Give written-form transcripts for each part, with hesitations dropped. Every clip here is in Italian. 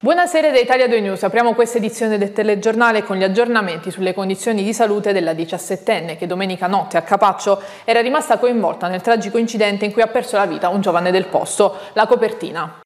Buonasera da Italia 2 News, apriamo questa edizione del telegiornale con gli aggiornamenti sulle condizioni di salute della 17enne che domenica notte a Capaccio era rimasta coinvolta nel tragico incidente in cui ha perso la vita un giovane del posto. La copertina.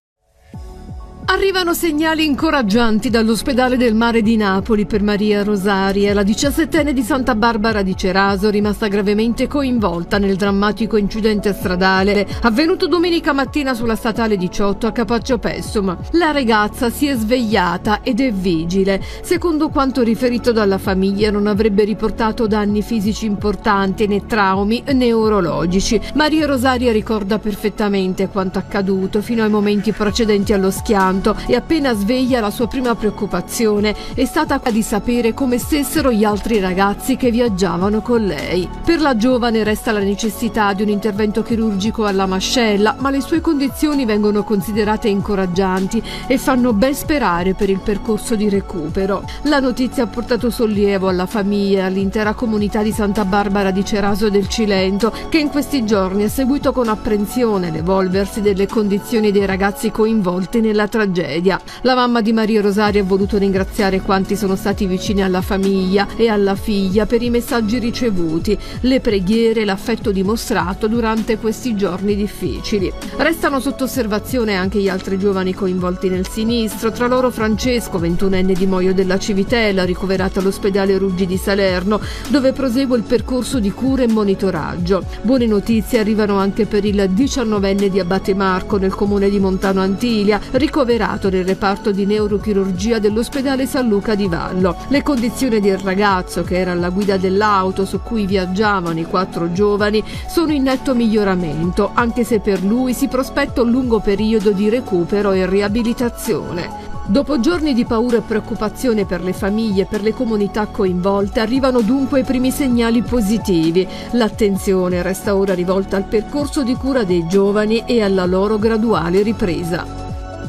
Arrivano segnali incoraggianti dall'ospedale del Mare di Napoli per Maria Rosaria, la 17enne di Santa Barbara di Ceraso, rimasta gravemente coinvolta nel drammatico incidente stradale avvenuto domenica mattina sulla statale 18 a Capaccio Pessum. La ragazza si è svegliata ed è vigile. Secondo quanto riferito dalla famiglia, non avrebbe riportato danni fisici importanti né traumi neurologici. Maria Rosaria ricorda perfettamente quanto accaduto fino ai momenti precedenti allo schianto. E appena sveglia la sua prima preoccupazione è stata quella di sapere come stessero gli altri ragazzi che viaggiavano con lei. Per la giovane resta la necessità di un intervento chirurgico alla mascella, ma le sue condizioni vengono considerate incoraggianti e fanno ben sperare per il percorso di recupero. La notizia ha portato sollievo alla famiglia e all'intera comunità di Santa Barbara di Ceraso e del Cilento, che in questi giorni ha seguito con apprensione l'evolversi delle condizioni dei ragazzi coinvolti nella tragedia. La mamma di Maria Rosaria ha voluto ringraziare quanti sono stati vicini alla famiglia e alla figlia per i messaggi ricevuti, le preghiere e l'affetto dimostrato durante questi giorni difficili. Restano sotto osservazione anche gli altri giovani coinvolti nel sinistro, tra loro Francesco, 21enne di Moio della Civitella, ricoverato all'ospedale Ruggi di Salerno, dove prosegue il percorso di cura e monitoraggio. Buone notizie arrivano anche per il 19enne di Abate Marco, nel comune di Montano Antilia, ricoverato nel reparto di neurochirurgia dell'ospedale San Luca di Vallo. Le condizioni del ragazzo, che era alla guida dell'auto su cui viaggiavano i 4 giovani, sono in netto miglioramento, anche se per lui si prospetta un lungo periodo di recupero e riabilitazione. Dopo giorni di paura e preoccupazione per le famiglie e per le comunità coinvolte, arrivano dunque i primi segnali positivi. L'attenzione resta ora rivolta al percorso di cura dei giovani e alla loro graduale ripresa.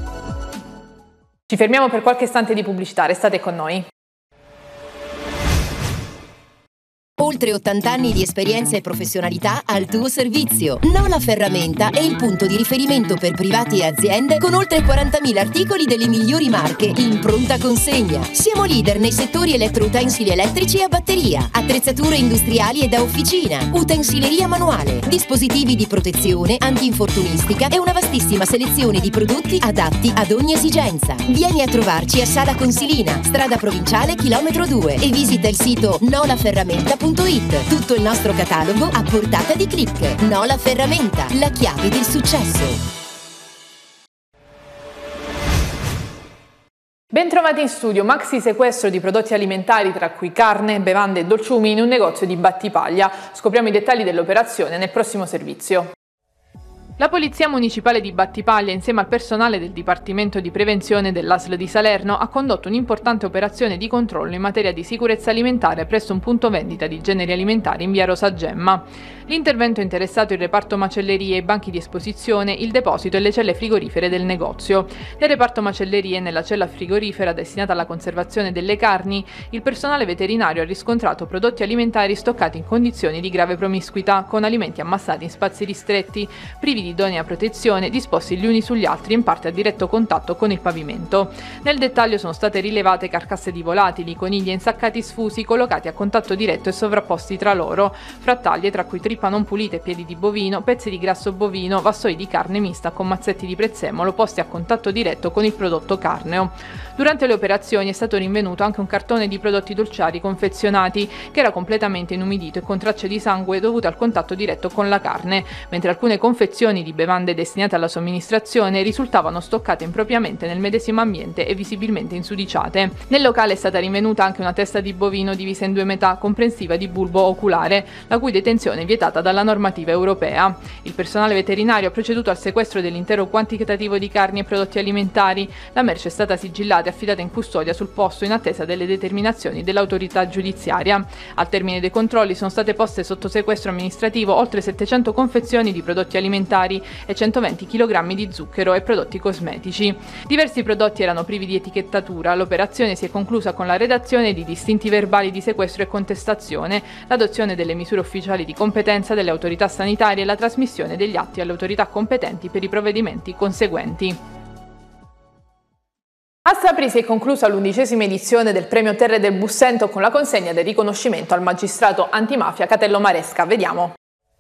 Ci fermiamo per qualche istante di pubblicità, restate con noi. Oltre 80 anni di esperienza e professionalità al tuo servizio. Nola Ferramenta è il punto di riferimento per privati e aziende con oltre 40.000 articoli delle migliori marche in pronta consegna. Siamo leader nei settori elettroutensili elettrici e a batteria, attrezzature industriali e da officina, utensileria manuale, dispositivi di protezione, antinfortunistica e una vastissima selezione di prodotti adatti ad ogni esigenza. Vieni a trovarci a Sala Consilina, strada provinciale chilometro 2 e visita il sito nolaferramenta.it. Tutto il nostro catalogo a portata di click. Nola Ferramenta, la chiave del successo. Bentrovati in studio. Maxi sequestro di prodotti alimentari, tra cui carne, bevande e dolciumi, in un negozio di Battipaglia. Scopriamo i dettagli dell'operazione nel prossimo servizio. La Polizia Municipale di Battipaglia, insieme al personale del Dipartimento di Prevenzione dell'ASL di Salerno, ha condotto un'importante operazione di controllo in materia di sicurezza alimentare presso un punto vendita di generi alimentari in via Rosa Gemma. L'intervento ha interessato il reparto macellerie, i banchi di esposizione, il deposito e le celle frigorifere del negozio. Nel reparto macellerie, nella cella frigorifera destinata alla conservazione delle carni, il personale veterinario ha riscontrato prodotti alimentari stoccati in condizioni di grave promiscuità, con alimenti ammassati in spazi ristretti, privi di idonea protezione, disposti gli uni sugli altri in parte a diretto contatto con il pavimento. Nel dettaglio sono state rilevate carcasse di volatili, conigli insaccati sfusi collocati a contatto diretto e sovrapposti tra loro, frattaglie tra cui trippa non pulita e piedi di bovino, pezzi di grasso bovino, vassoi di carne mista con mazzetti di prezzemolo posti a contatto diretto con il prodotto carneo. Durante le operazioni è stato rinvenuto anche un cartone di prodotti dolciari confezionati che era completamente inumidito e con tracce di sangue dovute al contatto diretto con la carne, mentre alcune confezioni di bevande destinate alla somministrazione risultavano stoccate impropriamente nel medesimo ambiente e visibilmente insudiciate. Nel locale è stata rinvenuta anche una testa di bovino divisa in 2 metà, comprensiva di bulbo oculare, la cui detenzione è vietata dalla normativa europea. Il personale veterinario ha proceduto al sequestro dell'intero quantitativo di carni e prodotti alimentari. La merce è stata sigillata e affidata in custodia sul posto in attesa delle determinazioni dell'autorità giudiziaria. Al termine dei controlli sono state poste sotto sequestro amministrativo oltre 700 confezioni di prodotti alimentari e 120 kg di zucchero e prodotti cosmetici. Diversi prodotti erano privi di etichettatura. L'operazione si è conclusa con la redazione di distinti verbali di sequestro e contestazione, l'adozione delle misure ufficiali di competenza delle autorità sanitarie e la trasmissione degli atti alle autorità competenti per i provvedimenti conseguenti. A Sapri si è conclusa l'11ª edizione del Premio Terre del Bussento con la consegna del riconoscimento al magistrato antimafia Catello Maresca. Vediamo.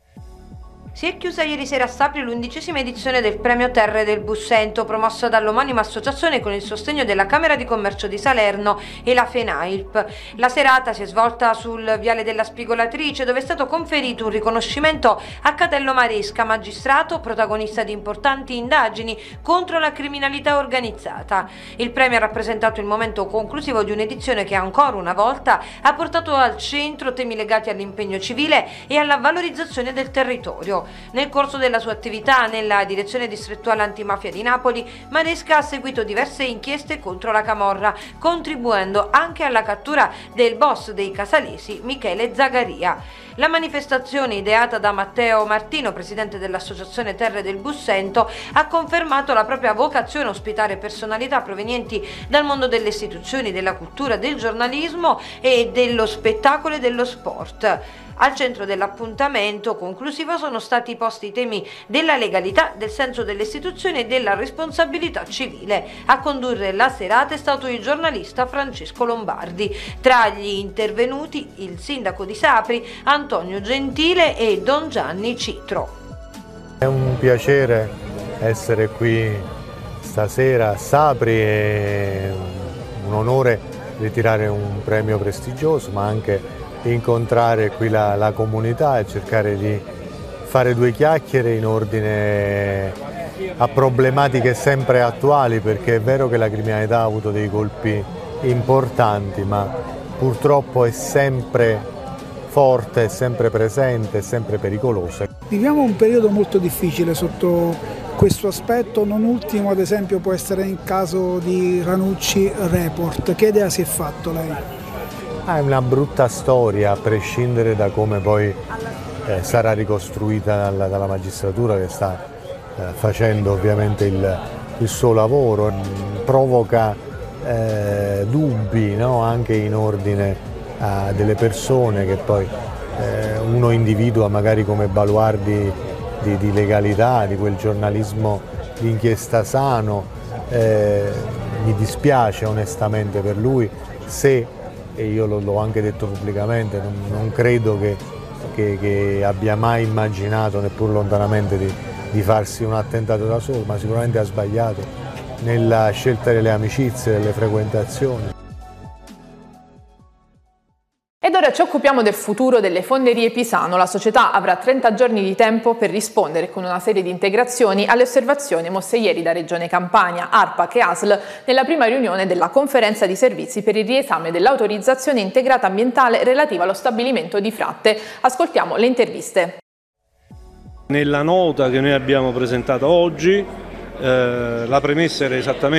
Si è chiusa ieri sera a Sapri l'11ª edizione del Premio Terre del Bussento, promossa dall'omonima associazione con il sostegno della Camera di Commercio di Salerno e la FENAILP. La serata si è svolta sul Viale della Spigolatrice, dove è stato conferito un riconoscimento a Catello Maresca, magistrato protagonista di importanti indagini contro la criminalità organizzata. Il premio ha rappresentato il momento conclusivo di un'edizione che ancora una volta ha portato al centro temi legati all'impegno civile e alla valorizzazione del territorio. Nel corso della sua attività nella direzione distrettuale antimafia di Napoli, Maresca ha seguito diverse inchieste contro la camorra, contribuendo anche alla cattura del boss dei casalesi, Michele Zagaria. La manifestazione, ideata da Matteo Martino, presidente dell'Associazione Terre del Bussento, ha confermato la propria vocazione a ospitare personalità provenienti dal mondo delle istituzioni, della cultura, del giornalismo e dello spettacolo e dello sport. Al centro dell'appuntamento conclusivo sono stati posti i temi della legalità, del senso delle istituzioni e della responsabilità civile. A condurre la serata è stato il giornalista Francesco Lombardi. Tra gli intervenuti il sindaco di Sapri, Antonio Gentile, e Don Gianni Citro. È un piacere essere qui stasera a Sapri, è un onore ritirare un premio prestigioso, ma anche incontrare qui la comunità e cercare di fare due chiacchiere in ordine a problematiche sempre attuali, perché è vero che la criminalità ha avuto dei colpi importanti, ma purtroppo è sempre forte, è sempre presente, è sempre pericolosa. Viviamo un periodo molto difficile sotto questo aspetto, non ultimo ad esempio può essere il caso di Ranucci Report. Che idea si è fatto lei? È una brutta storia, a prescindere da come poi sarà ricostruita dalla magistratura, che sta facendo ovviamente il suo lavoro. Provoca dubbi, no? Anche in ordine a delle persone che poi uno individua magari come baluardi di legalità, di quel giornalismo di inchiesta sano. Mi dispiace onestamente per lui, se, e io l'ho anche detto pubblicamente, non credo che abbia mai immaginato, neppur lontanamente, di farsi un attentato da solo, ma sicuramente ha sbagliato nella scelta delle amicizie, delle frequentazioni. Ed ora ci occupiamo del futuro delle Fonderie Pisano. La società avrà 30 giorni di tempo per rispondere con una serie di integrazioni alle osservazioni mosse ieri da Regione Campania, ARPAC e ASL nella prima riunione della conferenza di servizi per il riesame dell'autorizzazione integrata ambientale relativa allo stabilimento di Fratte. Ascoltiamo le interviste. Nella nota che noi abbiamo presentato oggi, la premessa era esattamente